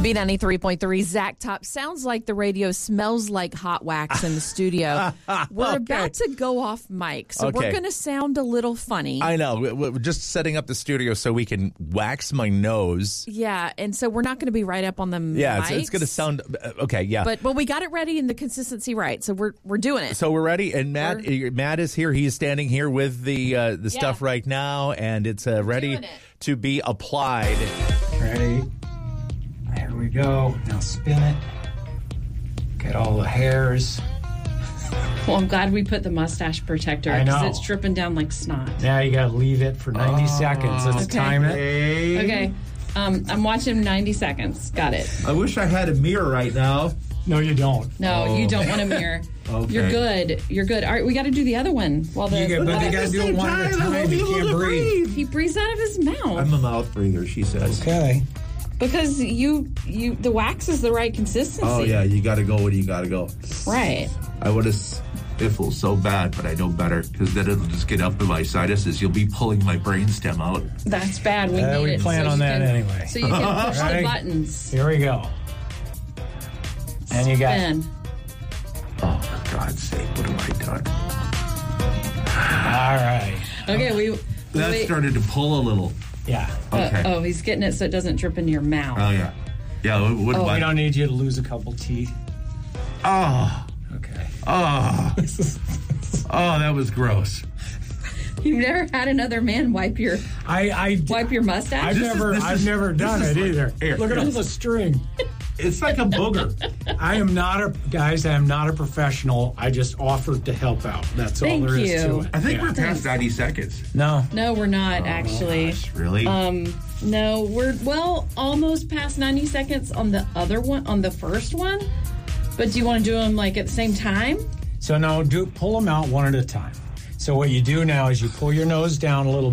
B93.3, Zach Top. Sounds like the radio smells like hot wax in the studio. We're about to go off mic, so we're going to sound a little funny. I know. We're just setting up the studio so we can wax my nose. Yeah, and so we're not going to be right up on the mics. It's going to sound okay. Yeah, but we got it ready and the consistency right, so we're doing it. So we're ready, and Matt is here. He's standing here with the stuff right now, and it's ready to be applied. Ready? Here we go. Now spin it. Get all the hairs. Well, I'm glad we put the mustache protector because it's dripping down like snot. Now you got to leave it for 90 seconds. Let's time it. Okay. I'm watching 90 seconds. Got it. I wish I had a mirror right now. No, you don't. No, you don't want a mirror. Okay. You're good. You're good. All right, we got to do the other one. But you got to do it one at a time. You can't breathe. He breathes out of his mouth. I'm a mouth breather, she says. Okay. Because the wax is the right consistency. Oh, yeah, you got to go when you got to go. Right. I would have spiffled so bad, but I know better, because then it'll just get up in my sinuses. You'll be pulling my brainstem out. That's bad. We need it. We plan on that anyway. So you can push the buttons. Here we go. And you got it. Oh, for God's sake, what have I done? All right. Okay, That started to pull a little. Yeah. Okay. He's getting it so it doesn't drip into your mouth. Oh, yeah. Yeah, we don't need you to lose a couple teeth. Oh. Okay. Oh. Oh, that was gross. You've never had another man wipe your wipe your mustache? I've never done it either. Look at all the string. It's like a booger. I am not a professional. I just offered to help out. That's all there is to it. I think we're past 90 seconds. No, we're not actually. Gosh, really? No, we're almost past 90 seconds on the other one, on the first one. But do you want to do them like at the same time? So no, pull them out one at a time. So what you do now is you pull your nose down a little